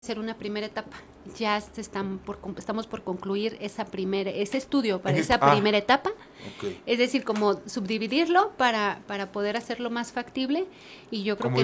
Ser una primera etapa. Ya estamos por concluir ese estudio para esa primera etapa. Okay. Es decir, como subdividirlo para poder hacerlo más factible. Y yo creo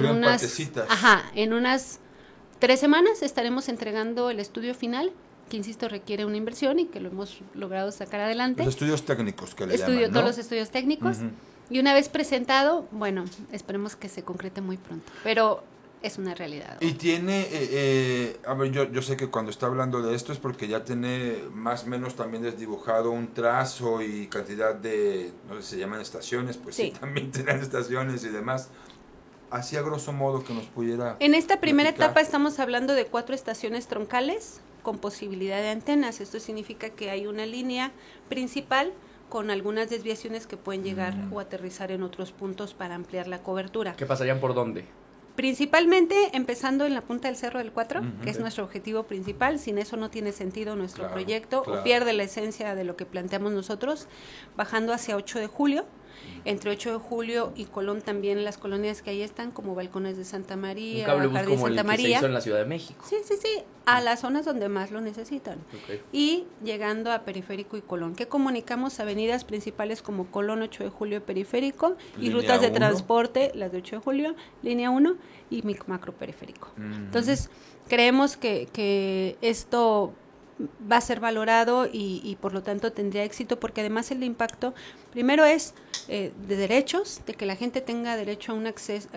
como que en unas 3 semanas estaremos entregando el estudio final, que insisto requiere una inversión y que lo hemos logrado sacar adelante. Los estudios técnicos que le llaman, ¿no? Todos los estudios técnicos. Y una vez presentado, bueno, esperemos que se concrete muy pronto. Pero es una realidad. Y tiene, a ver, yo sé que cuando está hablando de esto es porque ya tiene más o menos también desdibujado un trazo y cantidad de, no sé si se llaman estaciones, pues sí también tienen estaciones y demás. Así a grosso modo que nos pudiera... En esta primera etapa estamos hablando de 4 estaciones troncales con posibilidad de antenas. Esto significa que hay una línea principal con algunas desviaciones que pueden llegar o aterrizar en otros puntos para ampliar la cobertura. ¿Qué pasarían por dónde? Principalmente empezando en la punta del Cerro del 4, que es nuestro objetivo principal. Sin eso no tiene sentido nuestro proyecto, o pierde la esencia de lo que planteamos nosotros, bajando hacia 8 de julio. Entre 8 de julio y Colón también las colonias que ahí están, como Balcones de Santa María, Jardín como Santa María. Que se hizo en la Ciudad de México. Sí, a las zonas donde más lo necesitan. Y llegando a Periférico y Colón, que comunicamos avenidas principales como Colón, 8 de julio, Periférico, y rutas de transporte, las de 8 de julio, línea 1 y macro periférico. Entonces, creemos que esto va a ser valorado y por lo tanto tendría éxito, porque además el impacto primero es de derechos, de que la gente tenga derecho a un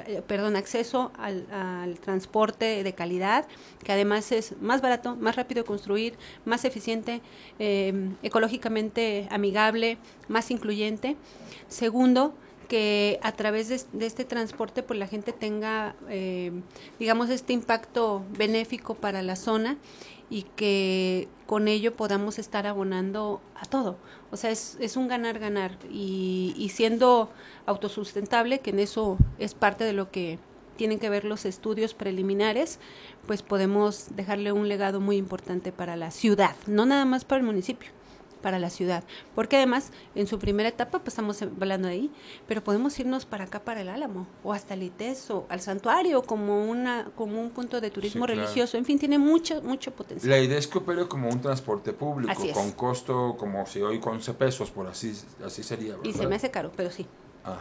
acceso al transporte de calidad, que además es más barato, más rápido de construir, más eficiente, ecológicamente amigable, más incluyente. Segundo, que a través de este transporte pues la gente tenga digamos este impacto benéfico para la zona y que con ello podamos estar abonando a todo. O sea, es un ganar-ganar y siendo autosustentable, que en eso es parte de lo que tienen que ver los estudios preliminares, pues podemos dejarle un legado muy importante para la ciudad, no nada más para el municipio, para la ciudad, porque además en su primera etapa pues estamos hablando de ahí, pero podemos irnos para acá, para el Álamo, o hasta el ITES, o al santuario, como un punto de turismo religioso, en fin, tiene mucho potencial. La idea es que opere como un transporte público, con es. Costo, como si hoy con 11 pesos, por así sería, ¿verdad? Y se me hace caro, pero sí.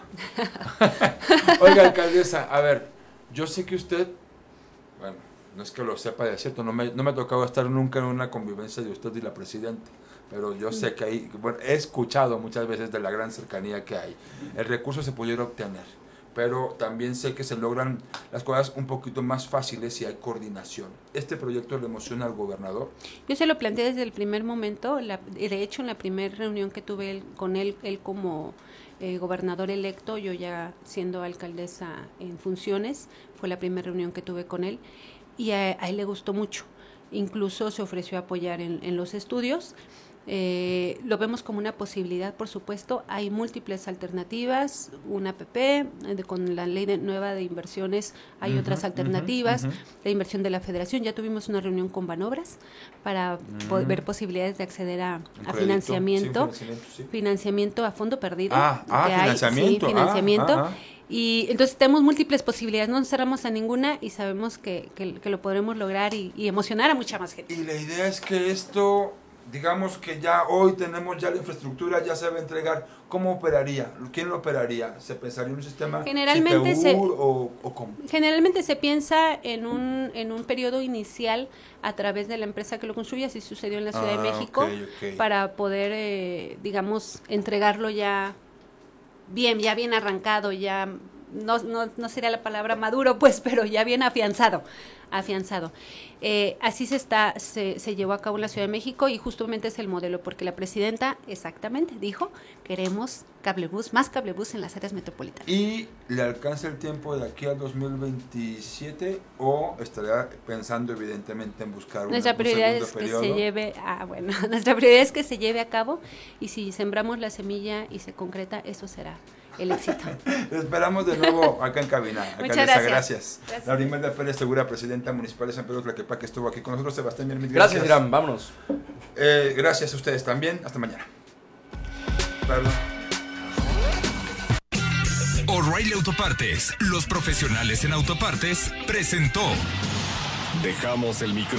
Oiga, alcaldesa, a ver, yo sé que usted, bueno, no es que lo sepa de cierto, no me ha tocado estar nunca en una convivencia de usted y la presidenta, pero yo sé que hay, bueno, he escuchado muchas veces de la gran cercanía que hay. El recurso se pudiera obtener, pero también sé que se logran las cosas un poquito más fáciles si hay coordinación. ¿Este proyecto le emociona al gobernador? Yo se lo planteé desde el primer momento, de hecho en la primera reunión que tuve con él como gobernador electo, yo ya siendo alcaldesa en funciones, fue la primera reunión que tuve con él y a él le gustó mucho, incluso se ofreció a apoyar en los estudios. Lo vemos como una posibilidad, por supuesto. Hay múltiples alternativas, una APP, con la ley nueva de inversiones hay otras alternativas, la inversión de la federación. Ya tuvimos una reunión con Banobras para ver posibilidades de acceder a financiamiento, financiamiento a fondo perdido. Financiamiento. Y entonces tenemos múltiples posibilidades, no nos cerramos a ninguna y sabemos que lo podremos lograr y emocionar a mucha más gente. Y la idea es que esto, digamos que ya hoy tenemos ya la infraestructura, ya se va a entregar. ¿Cómo operaría? ¿Quién lo operaría? ¿Se pensaría en un sistema generalmente CPU o cómo? Generalmente se piensa en un periodo inicial a través de la empresa que lo construye, así sucedió en la Ciudad de México, para poder, digamos, entregarlo ya bien arrancado, ya no sería la palabra maduro, pues, pero ya bien afianzado. Así se llevó a cabo en la Ciudad de México y justamente es el modelo, porque la presidenta exactamente dijo, queremos más cablebús en las áreas metropolitanas. ¿Y le alcanza el tiempo de aquí al 2027 o estaría pensando evidentemente en buscar nuestra prioridad es que se lleve nuestra prioridad es que se lleve a cabo y si sembramos la semilla y se concreta, eso será el éxito. Esperamos de nuevo acá en cabina. Muchas gracias. Laura Imelda Pérez Segura, presidenta municipal de San Pedro Tlaquepaque, estuvo aquí con nosotros. Sebastián Miermit, gracias, Irán, vámonos. Gracias a ustedes también. Hasta mañana. Perdón. O'Reilly Autopartes, los profesionales en autopartes, presentó Dejamos el micrófono